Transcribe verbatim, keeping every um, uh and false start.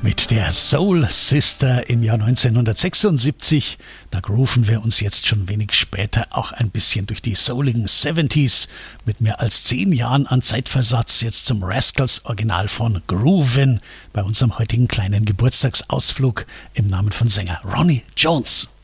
Mit der Soul Sister im Jahr neunzehnhundertsechsundsiebzig, da grooven wir uns jetzt schon wenig später auch ein bisschen durch die souligen siebziger mit mehr als zehn Jahren an Zeitversatz jetzt zum Rascals Original von Groovin bei unserem heutigen kleinen Geburtstagsausflug im Namen von Sänger Ronnie Jones.